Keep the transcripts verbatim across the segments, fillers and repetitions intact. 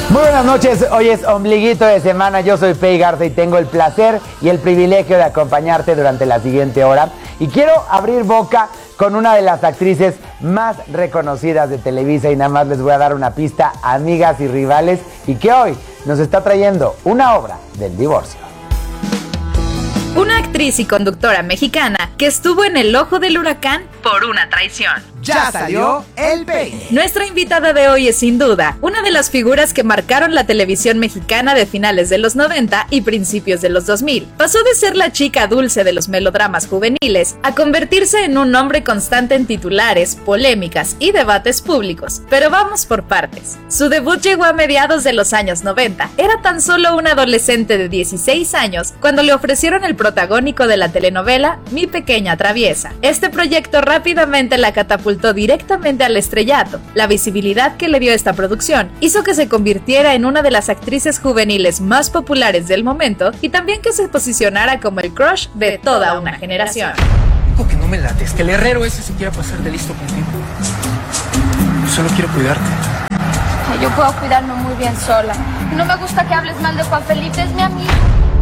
Muy buenas noches, hoy es ombliguito de semana, yo soy Pei Garza y tengo el placer y el privilegio de acompañarte durante la siguiente hora. Y quiero abrir boca con una de las actrices más reconocidas de Televisa y nada más les voy a dar una pista, amigas y rivales, y que hoy nos está trayendo una obra del divorcio. Una actriz y conductora mexicana que estuvo en el ojo del huracán por una traición. Ya salió el peine. Nuestra invitada de hoy es sin duda una de las figuras que marcaron la televisión mexicana de finales de los noventa y principios de los dos mil. Pasó de ser la chica dulce de los melodramas juveniles a convertirse en un nombre constante en titulares, polémicas y debates públicos. Pero vamos por partes. Su debut llegó a mediados de los años noventa. Era tan solo un adolescente de dieciséis años cuando le ofrecieron el protagónico de la telenovela Mi Pequeña Traviesa. Este proyecto rápidamente la catapultó directamente al estrellato. La visibilidad que le dio esta producción hizo que se convirtiera en una de las actrices juveniles más populares del momento y también que se posicionara como el crush de toda una generación. Digo que no me late, es que el herrero ese se quiera pasar de listo contigo. Solo quiero cuidarte. Yo puedo cuidarme muy bien sola. No me gusta que hables mal de Juan Felipe, es mi amigo.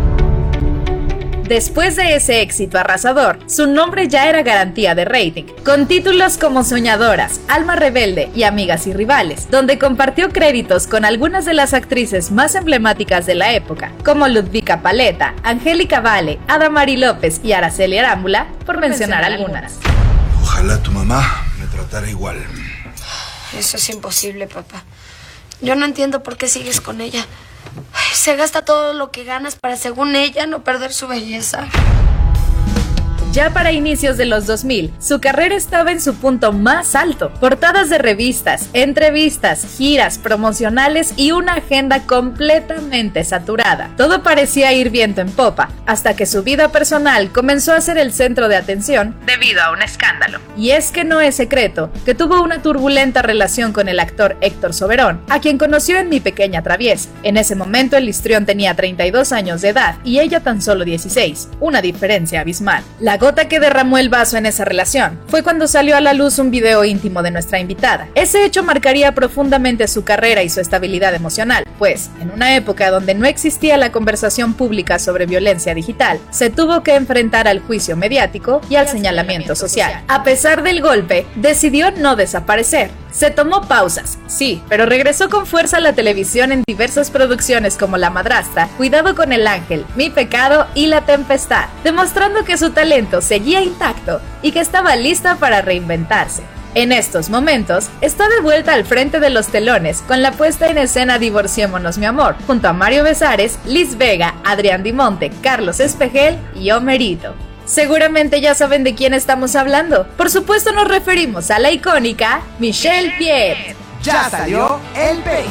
Después de ese éxito arrasador, su nombre ya era garantía de rating, con títulos como Soñadoras, Alma Rebelde y Amigas y Rivales, donde compartió créditos con algunas de las actrices más emblemáticas de la época, como Ludvika Paleta, Angélica Vale, Adamari López y Araceli Arámbula, por, por mencionar, mencionar algunas. Ojalá tu mamá me tratara igual. Eso es imposible, papá. Yo no entiendo por qué sigues con ella. Se gasta todo lo que ganas para, según ella, no perder su belleza. Ya para inicios de los dos mil, su carrera estaba en su punto más alto. Portadas de revistas, entrevistas, giras promocionales y una agenda completamente saturada. Todo parecía ir viento en popa, hasta que su vida personal comenzó a ser el centro de atención debido a un escándalo. Y es que no es secreto que tuvo una turbulenta relación con el actor Héctor Soberón, a quien conoció en Mi Pequeña Traviesa. En ese momento el histrión tenía treinta y dos años de edad y ella tan solo dieciséis, una diferencia abismal. La gota que derramó el vaso en esa relación fue cuando salió a la luz un video íntimo de nuestra invitada. Ese hecho marcaría profundamente su carrera y su estabilidad emocional, pues, en una época donde no existía la conversación pública sobre violencia digital, se tuvo que enfrentar al juicio mediático y al señalamiento social. A pesar del golpe, decidió no desaparecer. Se tomó pausas, sí, pero regresó con fuerza a la televisión en diversas producciones como La Madrastra, Cuidado con el Ángel, Mi Pecado y La Tempestad, demostrando que su talento seguía intacto y que estaba lista para reinventarse. En estos momentos, está de vuelta al frente de los telones con la puesta en escena Divorciémonos mi amor, junto a Mario Besares, Liz Vega, Adrián Dimonte, Carlos Espejel y Homerito. Seguramente ya saben de quién estamos hablando. Por supuesto nos referimos a la icónica Michelle Viet. Ya salió el peine.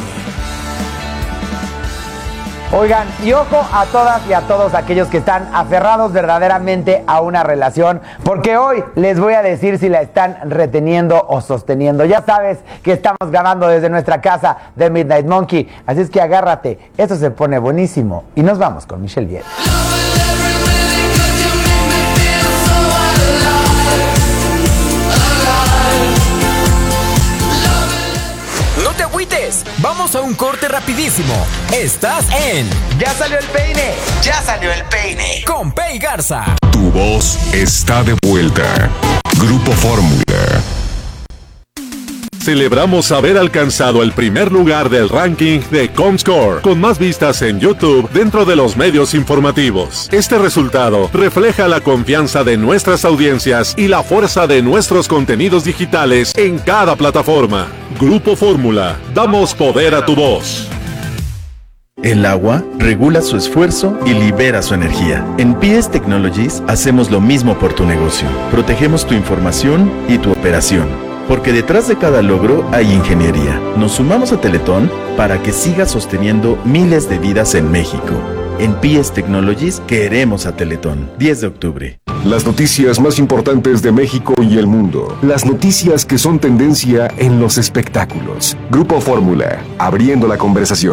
Oigan, y ojo a todas y a todos aquellos que están aferrados verdaderamente a una relación, porque hoy les voy a decir si la están reteniendo o sosteniendo. Ya sabes que estamos grabando desde nuestra casa de Midnight Monkey, así es que agárrate, esto se pone buenísimo y nos vamos con Michelle Viet. ¡No te agüites! Vamos a un corte rapidísimo. Estás en ¡Ya salió el peine! ¡Ya salió el peine! Con Pei Garza. Tu voz está de vuelta. Grupo Fórmula. Celebramos haber alcanzado el primer lugar del ranking de Comscore, con más vistas en YouTube dentro de los medios informativos. Este resultado refleja la confianza de nuestras audiencias y la fuerza de nuestros contenidos digitales en cada plataforma. Grupo Fórmula, damos poder a tu voz. El agua regula su esfuerzo y libera su energía. En P S Technologies hacemos lo mismo por tu negocio. Protegemos tu información y tu operación. Porque detrás de cada logro hay ingeniería. Nos sumamos a Teletón para que siga sosteniendo miles de vidas en México. En P S Technologies queremos a Teletón. diez de octubre. Las noticias más importantes de México y el mundo. Las noticias que son tendencia en los espectáculos. Grupo Fórmula, abriendo la conversación.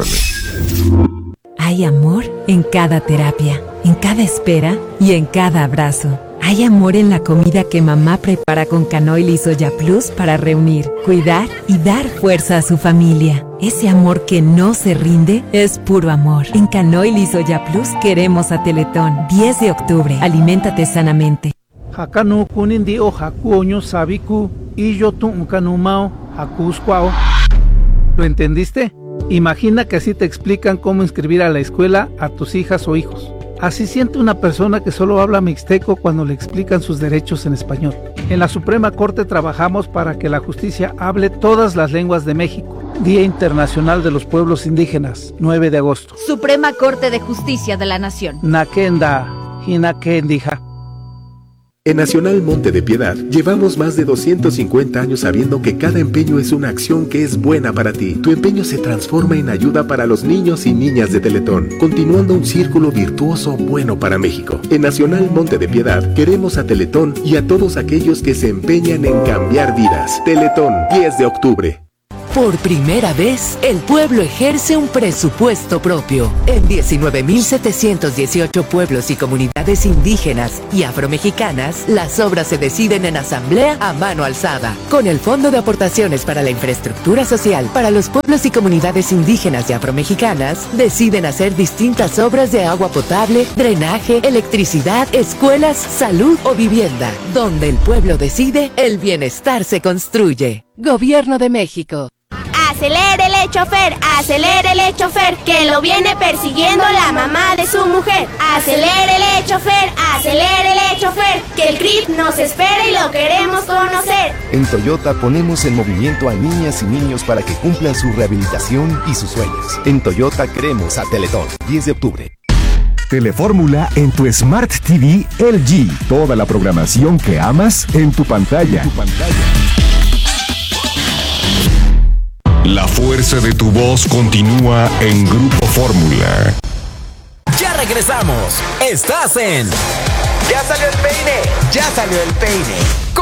Hay amor en cada terapia, en cada espera y en cada abrazo. Hay amor en la comida que mamá prepara con Canoil y Soya Plus para reunir, cuidar y dar fuerza a su familia. Ese amor que no se rinde es puro amor. En Canoil y Soya Plus queremos a Teletón. diez de octubre. Aliméntate sanamente. Hakanu kunindi o hakuoño sabiku y yo tu unkanumao hakuskwao. ¿Lo entendiste? Imagina que así te explican cómo inscribir a la escuela a tus hijas o hijos. Así siente una persona que solo habla mixteco cuando le explican sus derechos en español. En la Suprema Corte trabajamos para que la justicia hable todas las lenguas de México. Día Internacional de los Pueblos Indígenas, nueve de agosto. Suprema Corte de Justicia de la Nación. Nakenda, Hinakendija. En Nacional Monte de Piedad llevamos más de doscientos cincuenta años sabiendo que cada empeño es una acción que es buena para ti. Tu empeño se transforma en ayuda para los niños y niñas de Teletón, continuando un círculo virtuoso bueno para México. En Nacional Monte de Piedad queremos a Teletón y a todos aquellos que se empeñan en cambiar vidas. Teletón, diez de octubre. Por primera vez, el pueblo ejerce un presupuesto propio. En diecinueve mil setecientos dieciocho pueblos y comunidades indígenas y afromexicanas, las obras se deciden en asamblea a mano alzada. Con el Fondo de Aportaciones para la Infraestructura Social para los pueblos y comunidades indígenas y afromexicanas, deciden hacer distintas obras de agua potable, drenaje, electricidad, escuelas, salud o vivienda. Donde el pueblo decide, el bienestar se construye. Gobierno de México. Acelérele, chofer, acelérele, chofer, que lo viene persiguiendo la mamá de su mujer. Acelérele, chofer, acelérele, chofer, que el C R I P nos espera y lo queremos conocer. En Toyota ponemos en movimiento a niñas y niños para que cumplan su rehabilitación y sus sueños. En Toyota queremos a Teletón, diez de octubre. Telefórmula en tu Smart T V L G. Toda la programación que amas en tu pantalla. En tu pantalla. La fuerza de tu voz continúa en Grupo Fórmula. Ya regresamos. Estás en... Ya salió el peine. Ya salió el peine.